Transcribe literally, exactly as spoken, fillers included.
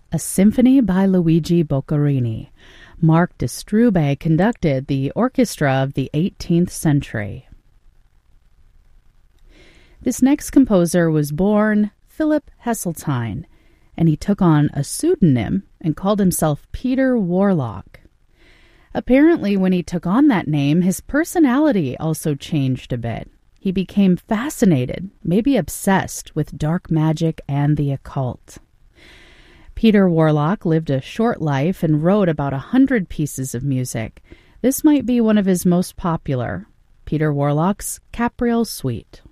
a symphony by Luigi Boccherini. Mark de Strube conducted the orchestra of the eighteenth century. This next composer was born Philip Heseltine, and he took on a pseudonym and called himself Peter Warlock. Apparently, when he took on that name, his personality also changed a bit. He became fascinated, maybe obsessed, with dark magic and the occult. Peter Warlock lived a short life and wrote about a hundred pieces of music. This might be one of his most popular, Peter Warlock's Capriole Suite.